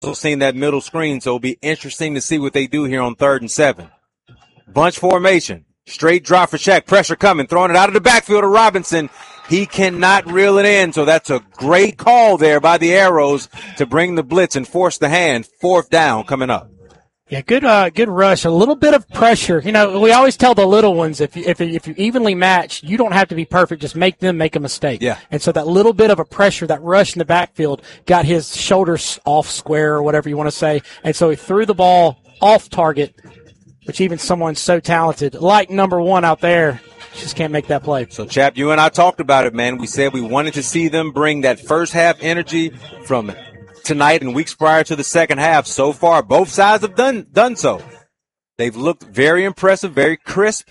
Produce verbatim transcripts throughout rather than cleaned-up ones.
seen that middle screen, so it'll be interesting to see what they do here on third and seven. Bunch formation. Straight drop for Shaq. Pressure coming. Throwing it out of the backfield to Robinson. He cannot reel it in, so that's a great call there by the Arrows to bring the blitz and force the hand. Fourth down coming up. Yeah, good, uh, good rush. A little bit of pressure. You know, we always tell the little ones if you, if if you evenly match, you don't have to be perfect. Just make them make a mistake. Yeah. And so that little bit of a pressure, that rush in the backfield, got his shoulders off square or whatever you want to say, and so he threw the ball off target, which even someone so talented like number one out there just can't make that play. So, Chap, you and I talked about it, man. We said we wanted to see them bring that first half energy from tonight and weeks prior to the second half. So far, both sides have done done so. They've looked very impressive, very crisp.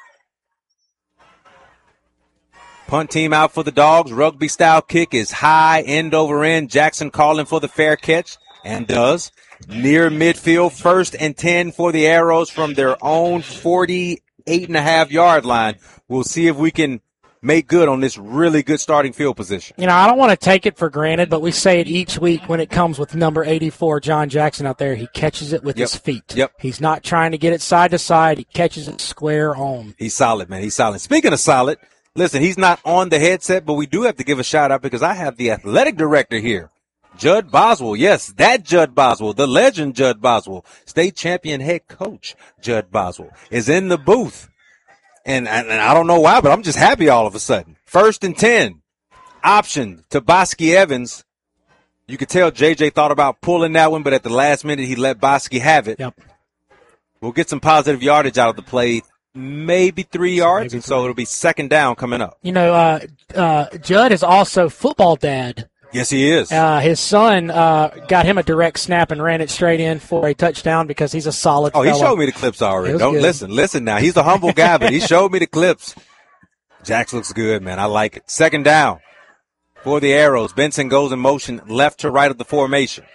Punt team out for the Dogs. Rugby-style kick is high, end over end. Jackson calling for the fair catch, and does. Near midfield, first and ten for the Arrows from their own forty-eight and a half yard line. We'll see if we can make good on this really good starting field position. You know, I don't want to take it for granted, but we say it each week when it comes with number eighty-four, John Jackson out there. He catches it with yep. his feet. Yep. He's not trying to get it side to side. He catches it square on. He's solid, man. He's solid. Speaking of solid, listen, he's not on the headset, but we do have to give a shout out because I have the athletic director here, Judd Boswell. Yes, that Judd Boswell, the legend Judd Boswell, state champion head coach Judd Boswell, is in the booth. And, and, and I don't know why, but I'm just happy all of a sudden. First and ten, option to Bosky Evans. You could tell J J thought about pulling that one, but at the last minute he let Bosky have it. Yep. We'll get some positive yardage out of the play, maybe three yards, maybe and so it'll be second down coming up. You know, uh, uh, Judd is also football dad. Yes, he is. Uh, his son uh, got him a direct snap and ran it straight in for a touchdown because he's a solid Oh, he fellow. showed me the clips already. Don't good. listen. Listen now. He's a humble guy, but he showed me the clips. Jax looks good, man. I like it. Second down for the Arrows. Benson goes in motion left to right of the formation.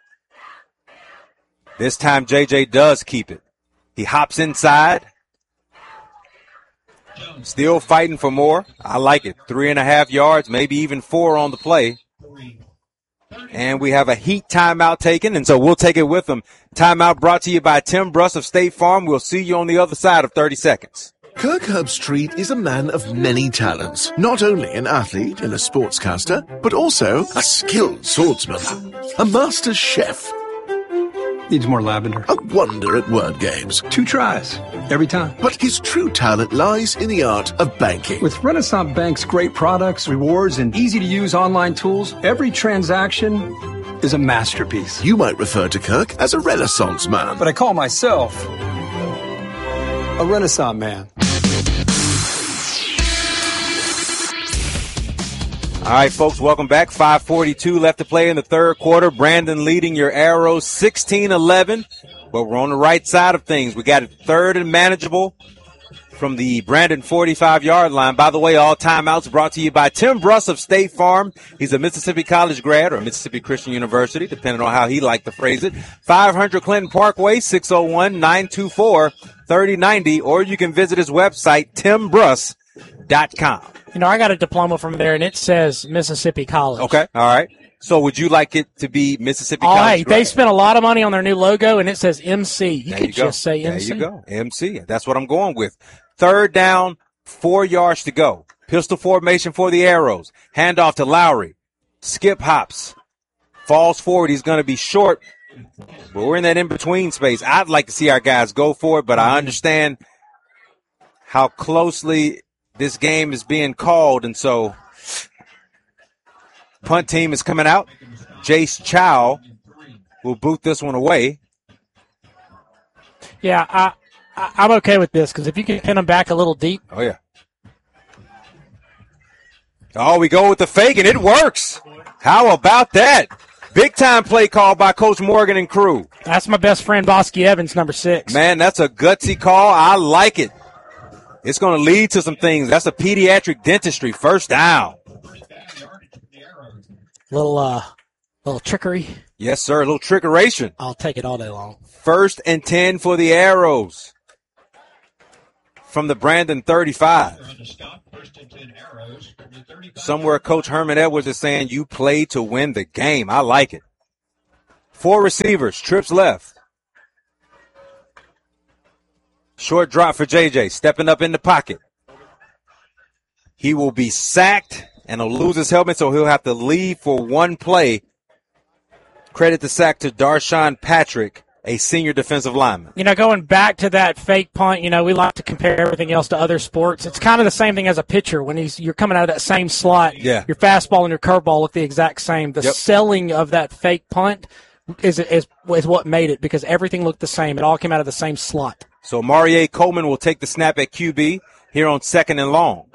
This time J J does keep it. He hops inside. Still fighting for more. I like it. Three and a half yards, maybe even four on the play. And we have a heat timeout taken, and so we'll take it with them. Timeout brought to you by Tim Bruss of State Farm. We'll see you on the other side of thirty seconds. Kirk Herbstreit is a man of many talents. Not only an athlete and a sportscaster, but also a skilled swordsman, a master chef. Needs more lavender. A wonder at word games. Two tries, every time. But his true talent lies in the art of banking. With Renaissance Bank's great products, rewards, and easy-to-use online tools, every transaction is a masterpiece. You might refer to Kirk as a Renaissance man. But I call myself a Renaissance man. All right, folks, welcome back. five forty-two left to play in the third quarter. Brandon leading your Arrows sixteen eleven, but we're on the right side of things. We got it third and manageable from the Brandon forty-five yard line. By the way, all timeouts brought to you by Tim Bruss of State Farm. He's a Mississippi College grad or Mississippi Christian University, depending on how he liked to phrase it. five hundred Clinton Parkway, six oh one, nine two four, three oh nine oh, or you can visit his website, tim bruss dot com. You know, I got a diploma from there, and it says Mississippi College. Okay, all right. So would you like it to be Mississippi Oh, College? hey, grad? they spent a lot of money on their new logo, and it says M C. You There could you go. just say M C. There you go, M C. That's what I'm going with. Third down, four yards to go. Pistol formation for the Arrows. Handoff to Lowry. Skip hops. Falls forward. He's going to be short, but we're in that in-between space. I'd like to see our guys go for it, but I understand how closely this game is being called, and so punt team is coming out. Jace Chow will boot this one away. Yeah, I, I, I'm okay with this because if you can pin them back a little deep. Oh, yeah. Oh, we go with the fake, and it works. How about that? Big-time play call by Coach Morgan and crew. That's my best friend, Bosky Evans, number six. Man, that's a gutsy call. I like it. It's going to lead to some things. That's a pediatric dentistry. First down. Little, uh, little trickery. Yes, sir. A little trickeration. I'll take it all day long. First and ten for the Arrows from the Brandon thirty-five. Somewhere Coach Herman Edwards is saying you play to win the game. I like it. Four receivers, trips left. Short drop for J J, stepping up in the pocket. He will be sacked and he'll lose his helmet, so he'll have to leave for one play. Credit the sack to Darshawn Patrick, a senior defensive lineman. You know, going back to that fake punt, you know, we like to compare everything else to other sports. It's kind of the same thing as a pitcher. When he's you're coming out of that same slot, yeah. Your fastball and your curveball look the exact same. The yep. selling of that fake punt is, is, is what made it, because everything looked the same. It all came out of the same slot. So Maurier Coleman will take the snap at Q B here on second and long.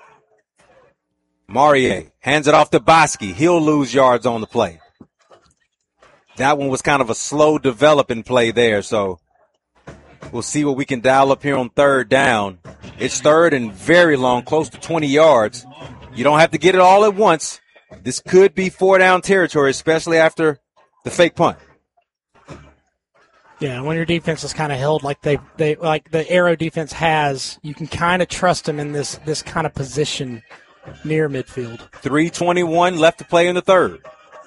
Maurier hands it off to Bosky. He'll lose yards on the play. That one was kind of a slow developing play there, so we'll see what we can dial up here on third down. It's third and very long, close to twenty yards. You don't have to get it all at once. This could be four down territory, especially after the fake punt. Yeah, when your defense is kind of held like they they like the Arrow defense has, you can kind of trust them in this this kind of position near midfield. three twenty-one left to play in the third.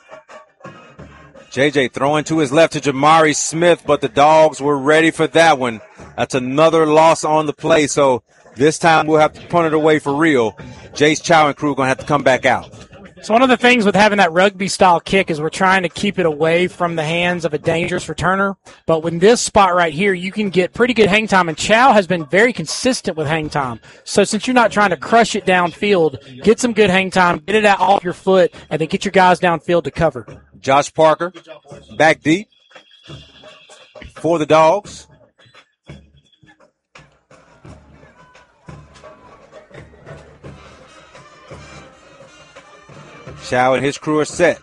J J throwing to his left to Jamari Smith, but the Dogs were ready for that one. That's another loss on the play, so this time we'll have to punt it away for real. Jace Chow and crew going to have to come back out. So one of the things with having that rugby-style kick is we're trying to keep it away from the hands of a dangerous returner. But with this spot right here, you can get pretty good hang time, and Chow has been very consistent with hang time. So since you're not trying to crush it downfield, get some good hang time, get it out off your foot, and then get your guys downfield to cover. Josh Parker back deep for the Dogs. Chow and his crew are set.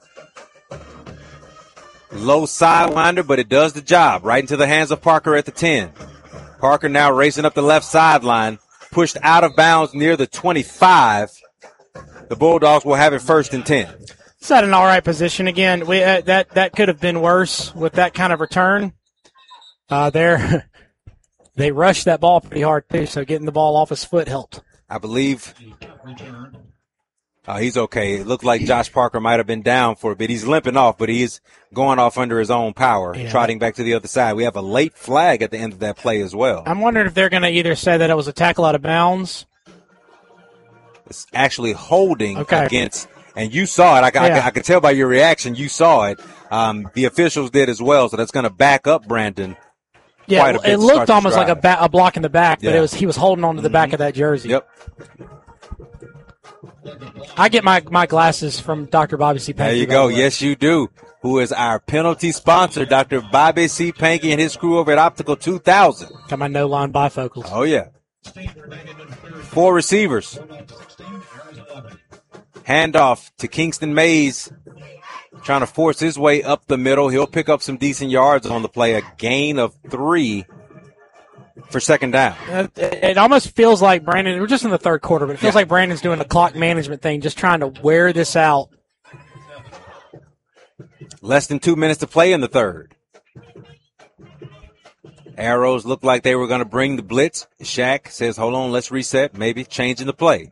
Low sidewinder, but it does the job. Right into the hands of Parker at the ten. Parker now racing up the left sideline. Pushed out of bounds near the twenty-five. The Bulldogs will have it first and ten. It's at an all right position. Again, we uh, that, that could have been worse with that kind of return. Uh, there, they rushed that ball pretty hard, too, so getting the ball off his foot helped. I believe uh, he's okay. It looked like Josh Parker might have been down for a bit. He's limping off, but he is going off under his own power, yeah. Trotting back to the other side. We have a late flag at the end of that play as well. I'm wondering if they're going to either say that it was a tackle out of bounds. It's actually holding okay. against – and you saw it. I, yeah. I, I could tell by your reaction you saw it. Um, the officials did as well, so that's going to back up Brandon. Yeah, quite a bit it looked almost like a, ba- a block in the back, yeah. but it was he was holding on to the mm-hmm. back of that jersey. Yep. I get my, my glasses from Doctor Bobby C. Pankey. There you go. Yes, you do. Who is our penalty sponsor, Doctor Bobby C. Pankey and his crew over at Optical two thousand. Got my no-line bifocals. Oh, yeah. Four receivers. Handoff to Kingston Mays, trying to force his way up the middle. He'll pick up some decent yards on the play. A gain of three for second down. Uh, it almost feels like Brandon, we're just in the third quarter, but it feels yeah. like Brandon's doing a clock management thing, just trying to wear this out. Less than two minutes to play in the third. Arrows looked like they were going to bring the blitz. Shaq says, hold on, let's reset. Maybe changing the play.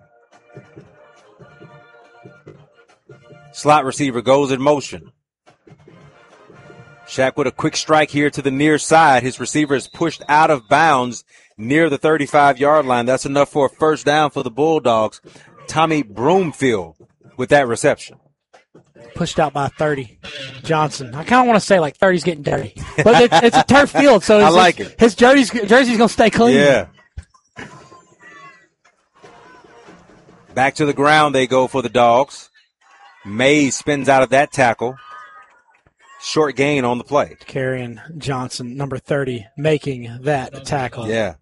Slot receiver goes in motion. Shaq with a quick strike here to the near side. His receiver is pushed out of bounds near the thirty-five-yard line. That's enough for a first down for the Bulldogs. Tommy Broomfield with that reception. Pushed out by thirty. Johnson. I kind of want to say like thirty's getting dirty. But it's, it's a turf field, so I like his, it. His jersey's, jersey's going to stay clean. Yeah. Back to the ground they go for the Dogs. Mays spins out of that tackle. Short gain on the play. Carrying Johnson, number thirty, making that tackle. Yeah.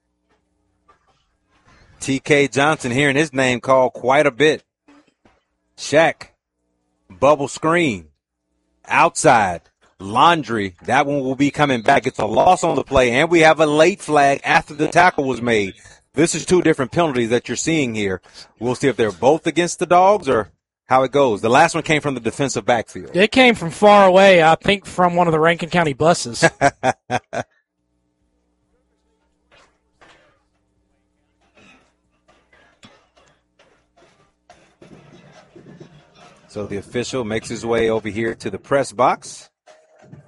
T K Johnson hearing his name called quite a bit. Shaq. Bubble screen. Outside. Laundry. That one will be coming back. It's a loss on the play, and we have a late flag after the tackle was made. This is two different penalties that you're seeing here. We'll see if they're both against the Dogs or how it goes. The last one came from the defensive backfield. It came from far away, I think from one of the Rankin County buses. So the official makes his way over here to the press box.